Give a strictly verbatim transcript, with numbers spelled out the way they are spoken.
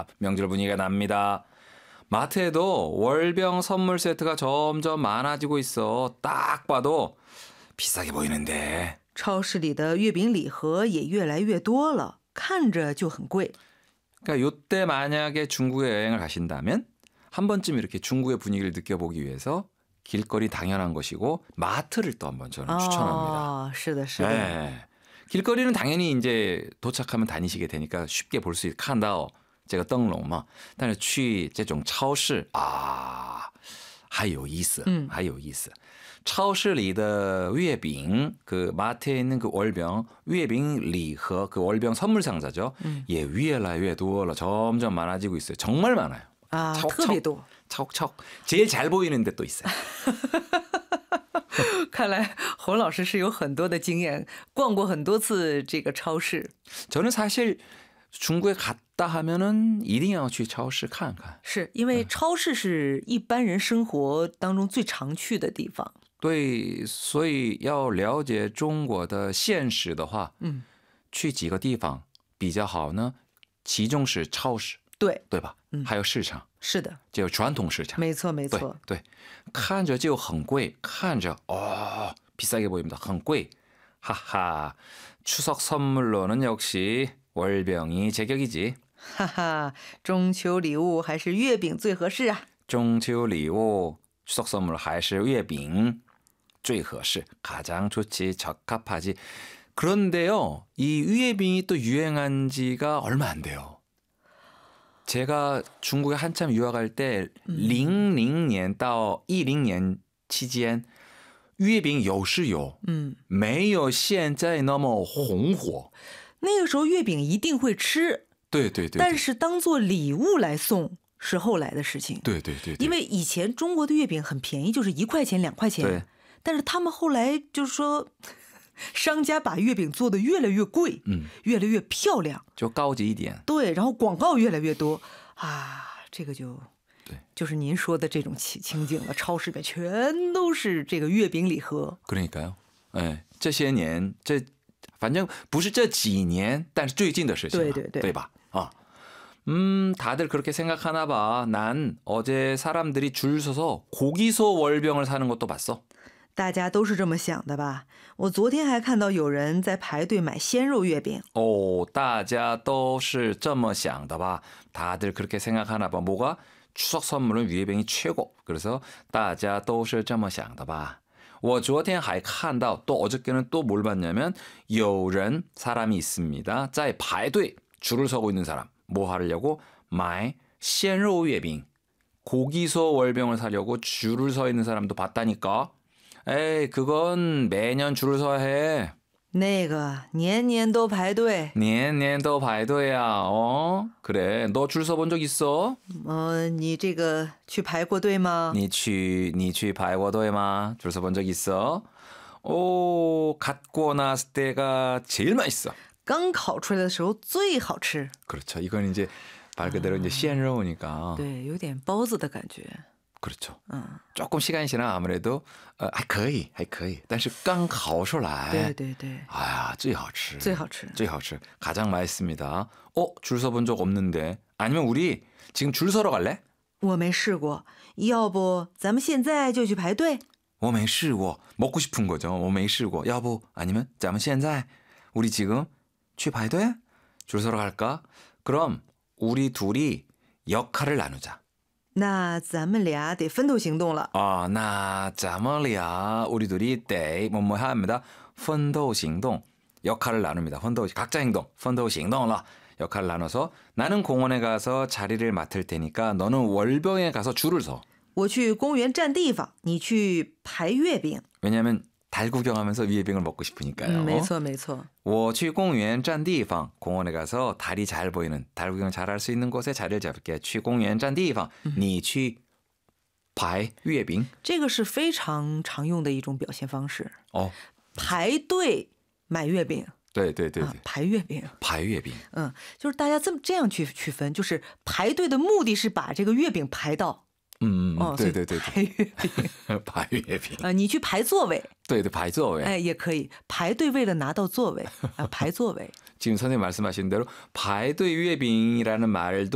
아, 명절 분위기가 납니다. 마트에도 월병 선물 세트가 점점 많아지고 있어. 딱 봐도 비싸게 보이는데. 超市里的月饼礼盒也越来越多了，看着就很贵。 그러니까 요때 만약에 중국에 여행을 가신다면 한 번쯤 이렇게 중국의 분위기를 느껴보기 위해서 길거리 당연한 것이고 마트를 또 한번 저는 추천합니다. 아, 是的,是的. 네. 길거리는 당연히 이제 도착하면 다니시게 되니까 쉽게 볼 수 있, 看到这个灯笼嘛。但是去这种超市啊，还有意思， 嗯， 还有意思。超市里的月饼, 그 마트에 있는 그 월병, 月饼礼盒, 그 월병 선물 상자죠. 음. 예, 越来越多了, 점점 많아지고 있어요. 정말 많아요. 아, 차곡차곡, 特别多. 차곡차곡. 제일 잘 보이는데 또 있어요. 看来洪老师是有很多的经验，逛过很多次这个超市。 저는 사실 중국에 갔다 하면은一定要去超市看看。 是因为超市是一般人生活当中最常去的地方。 对，所以要了解中国的现实的话， 嗯， 去几个地方比较好呢？其中是超市， 对， 对吧？ 嗯， 还有市场， 是的， 就传统市场。 没错没错。 对，对，看着就很贵，看着哦비싸게 보입니다. 很贵. 하하. 추석 선물로는 역시 월병이 제격이지. 哈哈，中秋礼物还是月饼最合适啊。 中秋礼物, 추석 선물 还是月饼最合适. 가장 좋지, 적합하지. 그런데요, 이 유예빙이 또 유행한 지가 얼마 안 돼요. 제가 중국에 한참 유학할 때零零年到一零年期间月饼有是有， 嗯， 没有现在那么红火。 那个时候月饼一定会吃， 对对对， 但是当做礼物来送是后来的事情。 对对对， 因为以前中国的月饼很便宜，就是一块钱两块钱。 对， 但是他们后来就是说，商家把月饼做得越来越贵， 嗯， 越来越漂亮， 就高级一点。 对，然后广告越来越多啊，这个就。 对， 就是您说的这种情情景了，超市里全都是这个月饼礼盒。 그러니까요. 네, 这些年这反正不是这几年，但是最近的事情， 对对对， 对吧？啊， 음, 다들 그렇게 생각하나 봐. 난 어제 사람들이 줄 서서 고기소 월병을 사는 것도 봤어. 大家都是这么想的吧？我昨天还看到有人在排队买鲜肉月饼。 오, 大家都是这么想的吧? 다들 그렇게 생각하나 봐. 뭐가? 추석 선물은 유예병이 최고. 그래서 大家都是这么想的吧.我昨天还看到 또 어저께는 또 뭘 봤냐면 有人 사람이 있습니다. 在排队 줄을 서고 있는 사람. 뭐 하려고? 买鲜肉月饼. 고기소 월병을 사려고 줄을 서 있는 사람도 봤다니까. 에이, 그건 매년 줄을 서야 해. 那个年年都排队， 年年都排队啊. 어? 그래. 너 줄 서 본 적 있어? 呃，你这个去排过队吗？ 你去你去排过队吗? 줄 서 본 적 있어? 오, 갖고 나왔을 때가 제일 맛있어. 刚烤出来的时候最好吃。 그렇죠. 이건 이제 말 그대로 이제 鲜肉니까. 对，有点包子的感觉。 그렇죠. 嗯， 조금 시간이 지나 아무래도 어, 还可以还可以但是刚烤出来对对对， 아야, 最好吃最好吃。 最好吃. 가장 맛있습니다. 어, 줄 서 본 적 없는데. 아니면 우리 지금 줄 서러 갈래? 我没试过，要不咱们现在就去排队？ 我没试过. 먹고 싶은 거죠. 我没试过. 여보, 아니면 咱们现在 우리 지금 去排队? 줄 서러 갈까? 그럼 우리 둘이 역할을 나누자. 那咱们俩得分头行动了。 아, 나, 咱们俩 우리 둘이 때 뭐뭐 해야 합니다. 分头行动. 역할을 나눕니다. 分头 각자 행동. 分头行动了. 역할을 나눠서 나는 공원에 가서 자리를 맡을 테니까 너는 월병에 가서 줄을 서. 我去公园占地方，你去排月饼。 왜냐하면 달 구경하면서 유예병을 먹고 싶으니까요. 嗯，没错没错。 我去公园占地方. 공원에 가서 달이 잘 보이는, 달 구경 잘할 수 있는 곳에 자리를 잡을게. 去公园占地方. 你去排月饼. 这个是非常常用的一种表现方式。 어, 排队买月饼。 对对对对， 啊，排月饼， 排月饼， 嗯，就是大家这么这样去区分，就是排队的目的是把这个月饼排到， 嗯嗯， 哦， 对对对排月饼， 排月饼， 啊，你去排座位， 对对，排座位， 哎，也可以排队为了拿到座位啊，排座位。 지금 선생님 말씀하신 대로 排队月饼이라는 말도